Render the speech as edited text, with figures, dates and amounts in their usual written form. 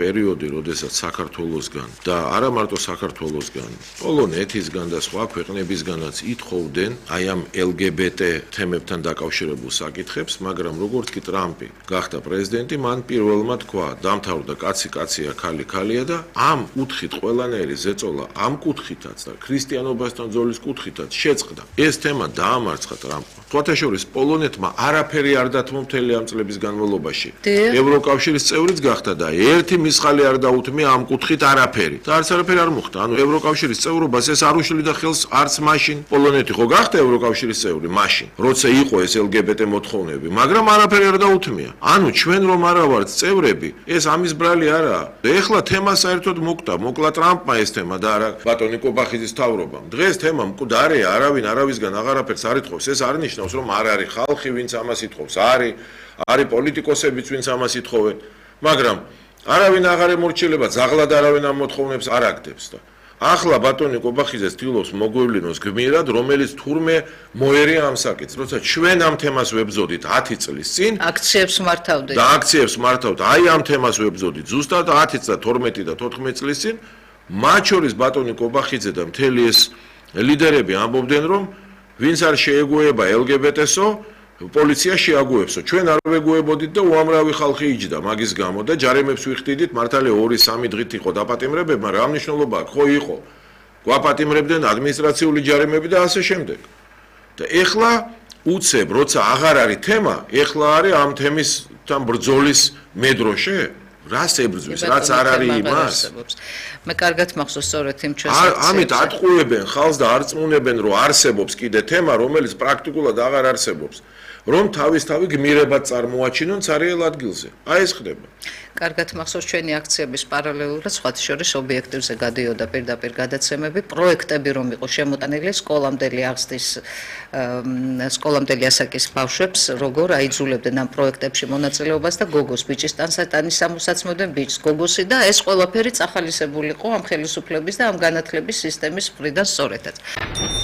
პერიოდი, როდესაც საქართველოსგან და არა მარტო საქართველოსგან, პოლონეთისგან და სხვა ქვეყნებისგანაც ითხოვდნენ აი ამ LGBT თემებთან დაკავშირებულ საკითხებს, მაგრამ როგორც კი ტრამპი გახდა პრეზიდენტი, მან პირველმა თქვა, დამთავრდა კაცი კაცია, ქალი ქალია და ამ კუთხით ყველანაირი ზეწოლა ამ კუთხითაც და ქრისტიანობასთან ძოლის კუთხითაც შეწყდა. ეს თემა დაამარცხა ტრამპმა. სხვათა შორის პოლონეთმა არაფერი არ დათმო მთელი ამ წლების განმავლობაში. ევროკავშირის წევრიც გახდა და ერთი მისხალი არ დაუთმია ამ კუთხით არაფერი. და არც არაფერი არ მოხდა. ანუ ევროკავშირის წევრობას ეს არ უშლიდა ხელს არც მაშინ. პოლონეთი ხო გახდა ევროკავშირის წევრი მაშინ, როცა იყო ეს LGBT მოთხოვნები, მაგრამ არაფერი არ დაუთმია. ანუ ჩვენ რომ არა ვართ წევრები, ეს ამის ბრალი არაა. ეხლა თემა საერთოდ მოკლა ტრამპმა ეს თემა და არა ბატონი კობახიძის თავრობამ. დღეს თემა მკვდარია, არავინ არავისგან აღარაფერს არ ითხოვს. ეს არ ნიშნავს რომ არ არის ხალხი, ვინც ამას ითხოვს. არის პოლიტიკოსებიც, ვინც ამას ითხოვენ, მაგრამ არავინ აღარ ემორჩილება, ზაღლად არავინ ამ მოთხოვნებს არ აგდებს და ახლა ბატონი კობახიძე ცდილობს მოგვევლინოს გმირად, რომელიც თურმე მოერია ამ საკითხს. როცა ჩვენ ამ თემას ვებზოდით 10 წლის წინ, აქციებს მართავდით. და აქციებს მართავთ, აი ამ თემას ვებზოდით ზუსტად 10 და 12 და 14 წლის წინ, მათ შორის ბატონი კობახიძე და მთელი ეს ლიდერები ამბობდნენ, რომ ვინც არ შეეგუება LGBT-სო, პოლიცია შეაგუებსო. ჩვენ არ ვეგუებოდით და უამრავი ხალხი იჯდა მაგის გამო და ჯარიმებს ვიხდიდით, მართალია 2-3 დღით იყო დაპატიმრებები, მაგრამ რა მნიშვნელობა აქვს? ხო იყო. გვაპატიმრებდნენ ადმინისტრაციული ჯარიმები და ასე შემდეგ. და ეხლა უცებ, როცა აღარ არის თემა, ეხლა არის ამ თემისთან ბრძოლის მედროშე? რას ებრძვის, რაც არ არის იმას? მე კარგად მახსოვს სწორედ იმ ჩვენს ამით ატყუებენ ხალხს და არ წმუნებენ, რომ არსებობს კიდე თემა, რომელიც პრაქტიკულად აღარ არსებობს. რომ თავისთავი გმირებად წარმოაჩინონ ცარიელ ადგილზე. აი ეს ხდება. კარგად მახსოვს ჩვენი აქციების პარალელურად სხვათა შორის ობიექტივზე გადიოდა პირდაპირ გადაცემები, პროექტები რომ იყო შემოტანილი სკოლამდელი აღზრდის სკოლამდელი ასაკის ბავშვებს, როგორ აიძულებდნენ ამ პროექტებში მონაწილეობას და გოგოს ბიჭის ტანსატანის სამოსაცმოდენ ბიჭს გოგოსი და ეს ყველაფერი წახალისებულიყო ამ ხელისუფლების და ამ განათლების სისტემის მხრიდან სწორედაც.